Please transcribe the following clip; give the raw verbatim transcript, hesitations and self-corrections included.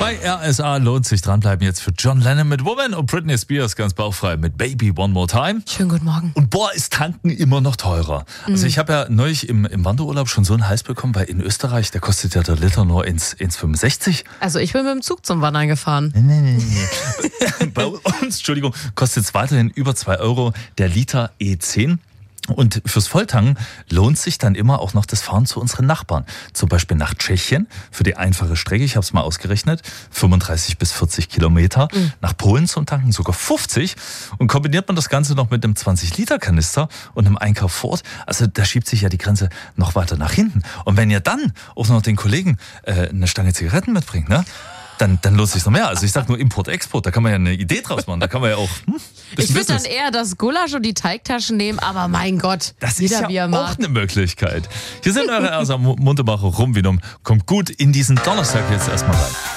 Bei R S A lohnt sich dranbleiben jetzt für John Lennon mit Woman und Britney Spears ganz bauchfrei mit Baby One More Time. Schönen guten Morgen. Und boah, ist Tanken immer noch teurer. Mhm. Also ich habe ja neulich im, im Wanderurlaub schon so einen Hals bekommen, weil in Österreich, da kostet ja der Liter nur eins Komma fünfundsechzig. Also ich bin mit dem Zug zum Wandern gefahren. Nee, nee, nee. Bei uns, Entschuldigung, kostet es weiterhin über zwei Euro der Liter E zehn. Und fürs Volltanken lohnt sich dann immer auch noch das Fahren zu unseren Nachbarn. Zum Beispiel nach Tschechien für die einfache Strecke, ich habe es mal ausgerechnet, fünfunddreißig bis vierzig Kilometer. Mhm. Nach Polen zum Tanken sogar fünfzig. Und kombiniert man das Ganze noch mit einem zwanzig Liter Kanister und einem Einkauf vor Ort, also da schiebt sich ja die Grenze noch weiter nach hinten. Und wenn ihr dann auch noch den Kollegen äh, eine Stange Zigaretten mitbringt, ne? Dann, dann lohnt es sich noch mehr. Also ich sag nur Import-Export, da kann man ja eine Idee draus machen. Da kann man ja auch hm, Ich würde dann eher das Gulasch und die Teigtaschen nehmen, aber mein Gott, das jeder ist ja wie er auch mag. eine Möglichkeit. Hier sind eure Ersa Munterbacher Rumwinom. Kommt gut in diesen Donnerstag jetzt erstmal rein.